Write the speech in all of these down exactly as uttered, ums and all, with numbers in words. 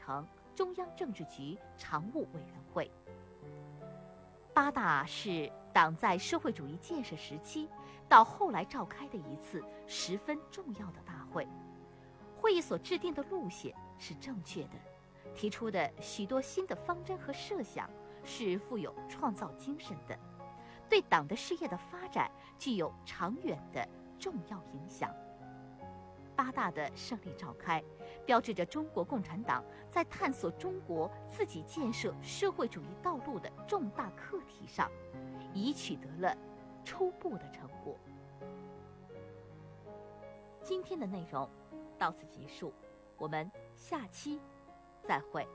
成中央政治局常务委员会。八大是党在社会主义建设时期到后来召开的一次十分重要的大会。会议所制定的路线是正确的，提出的许多新的方针和设想是富有创造精神的，对党的事业的发展具有长远的重要影响。八大的胜利召开，标志着中国共产党在探索中国自己建设社会主义道路的重大课题上，已取得了初步的成果。今天的内容到此结束，我们下期再会。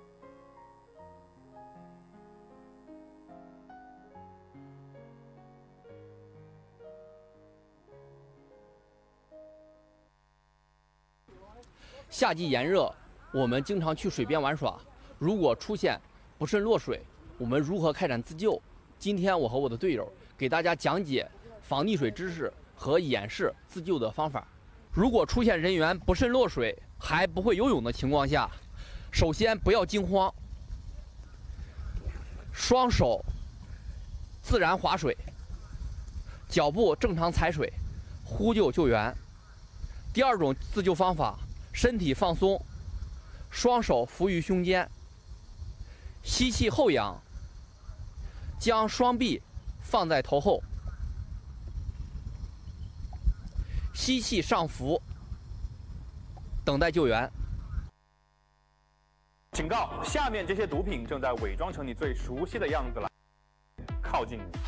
夏季炎热，我们经常去水边玩耍。如果出现不慎落水，我们如何开展自救？今天我和我的队友给大家讲解防溺水知识和演示自救的方法。如果出现人员不慎落水还不会游泳的情况下，首先不要惊慌，双手自然划水，脚步正常踩水，呼救救援。第二种自救方法，身体放松，双手扶于胸间，吸气后仰，将双臂放在头后，吸气上浮，等待救援。 警告：下面这些毒品正在伪装成你最熟悉的样子来靠近你。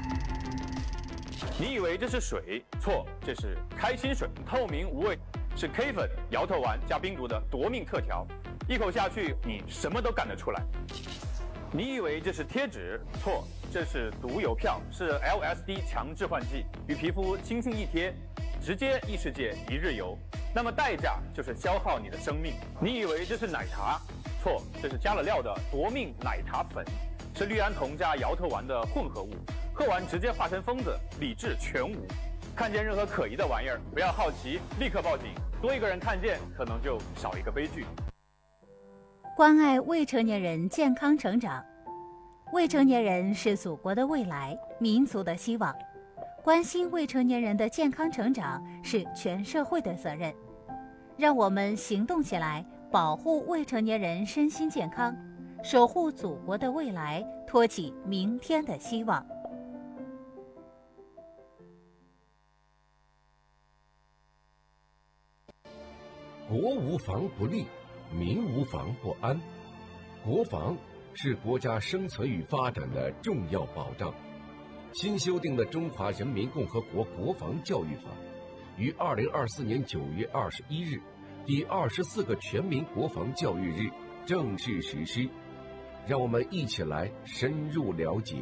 你以为这是水？错，这是开心水，透明无味，是 K 粉、摇头丸加冰毒的夺命特调，一口下去你什么都干得出来。你以为这是贴纸？错，这是毒邮票，是 L S D 强致幻剂，与皮肤轻轻一贴，直接异世界一日游。那么代价就是消耗你的生命。你以为这是奶茶？错，这是加了料的夺命奶茶粉，是氯胺酮加摇头丸的混合物，喝完直接化成疯子，理智全无。看见任何可疑的玩意儿，不要好奇，立刻报警。多一个人看见，可能就少一个悲剧。 关爱未成年人健康成长，未成年人是祖国的未来，民族的希望。关心未成年人的健康成长是全社会的责任。让我们行动起来，保护未成年人身心健康，守护祖国的未来，托起明天的希望。 国无防不立，民无防不安。国防是国家生存与发展的重要保障。新修订的《中华人民共和国国防教育法》于二零二四年九月二十一日，第二十四个全民国防教育日正式实施。让我们一起来深入了解。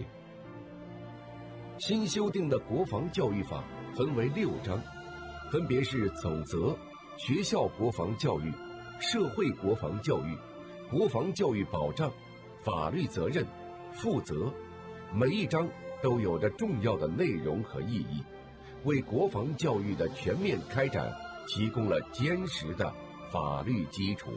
新修订的国防教育法分为六章，分别是总则、学校国防教育、社会国防教育、国防教育保障、法律责任、负责。每一章都有着重要的内容和意义，为国防教育的全面开展提供了坚实的法律基础。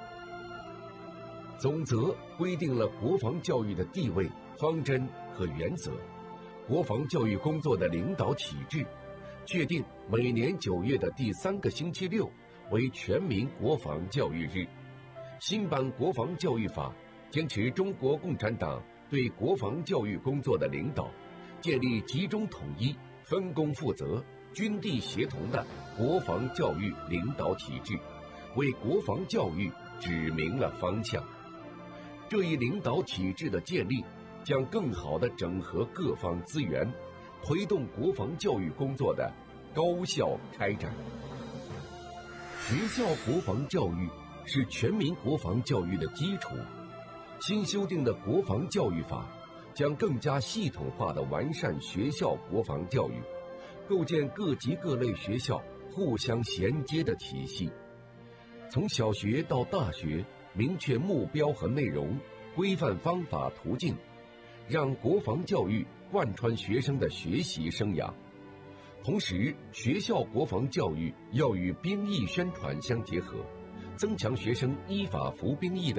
总则规定了国防教育的地位、方针和原则，国防教育工作的领导体制，确定每年九月的第三个星期六为全民国防教育日。新版国防教育法坚持中国共产党对国防教育工作的领导，建立集中统一、分工负责、军地协同的国防教育领导体制，为国防教育指明了方向。这一领导体制的建立，将更好地整合各方资源，推动国防教育工作的高效开展。学校国防教育是全民国防教育的基础。新修订的国防教育法将更加系统化地完善学校国防教育，构建各级各类学校互相衔接的体系。从小学到大学，明确目标和内容，规范方法途径，让国防教育贯穿学生的学习生涯。同时，学校国防教育要与兵役宣传相结合，增强学生依法服兵役的